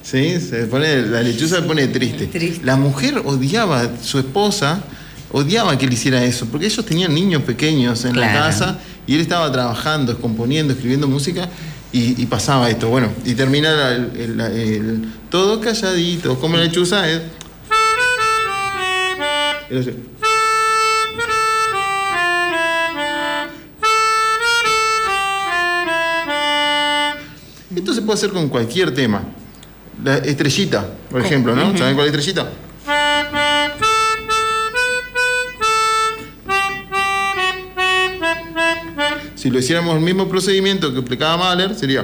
¿Sí? La lechuza se pone triste. La mujer odiaba, su esposa odiaba que él hiciera eso, porque ellos tenían niños pequeños en la casa y él estaba trabajando, componiendo, escribiendo música y pasaba esto. Bueno, y termina el todo calladito, como la lechuza es. Esto se puede hacer con cualquier tema. La estrellita, por ejemplo, ¿no? ¿Saben cuál es la estrellita? Si lo hiciéramos el mismo procedimiento que explicaba Mahler, sería...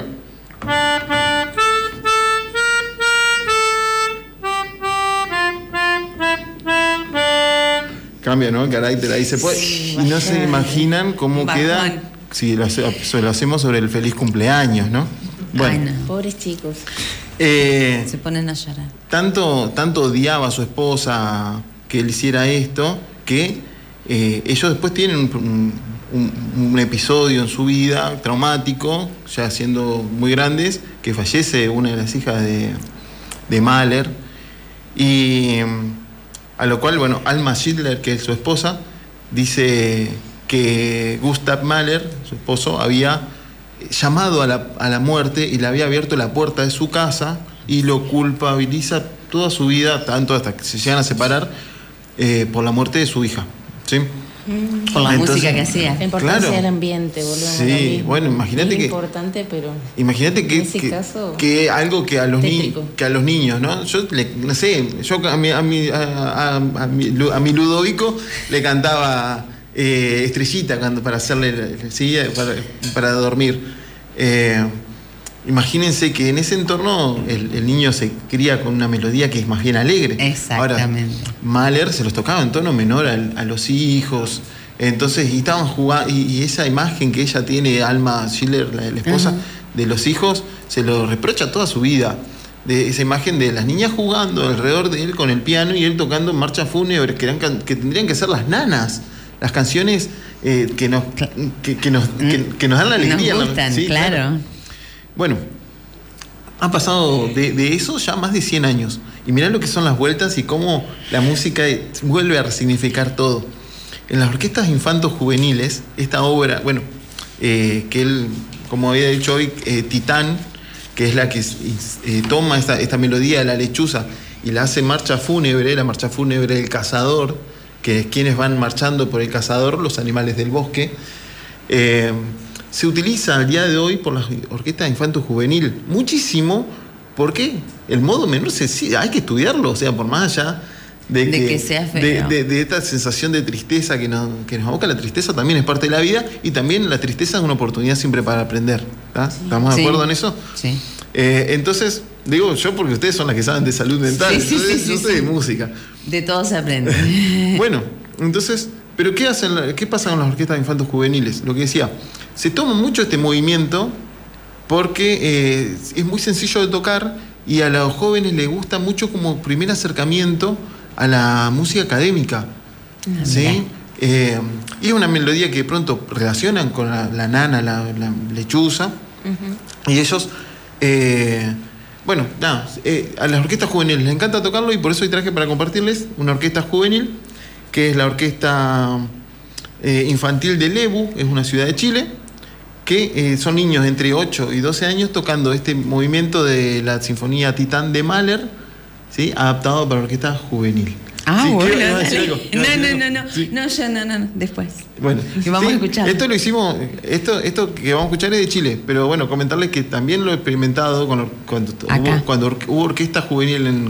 Cambia, ¿no? El carácter ahí se puede... Sí, y no se imaginan cómo queda si lo hacemos sobre el feliz cumpleaños, ¿no? Bueno. Ay, no. Pobres chicos. Se ponen a llorar. Tanto odiaba a su esposa que él hiciera esto, que ellos después tienen un episodio en su vida traumático, ya siendo muy grandes, que fallece una de las hijas de Mahler, y a lo cual, bueno, Alma Schindler, que es su esposa, dice que Gustav Mahler, su esposo, había llamado a la muerte y le había abierto la puerta de su casa y lo culpabiliza toda su vida, tanto hasta que se llegan a separar, por la muerte de su hija, ¿sí? Por la música que hacía. La importancia del ambiente, volvemos a lo mismo. Bueno, imagínate que... importante, pero... Imagínate que algo que a los niños, ¿no? Yo, no sé, a mi Ludovico le cantaba Estrellita para hacerle, ¿sí? para dormir. Imagínense que en ese entorno el niño se cría con una melodía que es más bien alegre. Exactamente. Ahora, Mahler se los tocaba en tono menor a los hijos. Entonces, y estaban jugando, y esa imagen que ella tiene, Alma Schindler, la esposa de los hijos, se lo reprocha toda su vida. De esa imagen de las niñas jugando alrededor de él con el piano y él tocando marchas fúnebres que tendrían que ser las nanas, las canciones que nos dan la alegría. Nos gustan, ¿sí? claro. Bueno, han pasado de eso ya más de 100 años. Y mirá lo que son las vueltas y cómo la música vuelve a resignificar todo. En las orquestas infantos juveniles, esta obra, bueno, que él, como había dicho hoy, Titán, que es la que toma esta melodía de la lechuza y la hace marcha fúnebre, la marcha fúnebre del cazador, que es quienes van marchando por el cazador, los animales del bosque. Se utiliza al día de hoy por las orquestas infanto juvenil muchísimo, porque el modo menor hay que estudiarlo, o sea, por más allá de que sea feo. de esta sensación de tristeza que nos aboca. La tristeza también es parte de la vida, y también la tristeza es una oportunidad siempre para aprender. Sí. ¿Estamos de acuerdo en eso? Sí. Entonces, digo yo porque ustedes son las que saben de salud mental, yo sé de música. De todo se aprende. Bueno, entonces, ¿pero qué pasa con las orquestas de infantos juveniles? Lo que decía, se toma mucho este movimiento porque es muy sencillo de tocar y a los jóvenes les gusta mucho como primer acercamiento a la música académica. ¿Sí? Y es una melodía que de pronto relacionan con la nana, la lechuza, y ellos... a las orquestas juveniles les encanta tocarlo, y por eso hoy traje para compartirles una orquesta juvenil, que es la Orquesta Infantil de Lebu, es una ciudad de Chile, que son niños entre 8 y 12 años tocando este movimiento de la Sinfonía Titán de Mahler, ¿sí? Adaptado para orquesta juvenil. Ah, sí, bueno. No. Sí. No, después. Bueno, que vamos a escuchar. Esto lo hicimos, esto que vamos a escuchar es de Chile, pero bueno, comentarles que también lo he experimentado cuando hubo orquesta juvenil en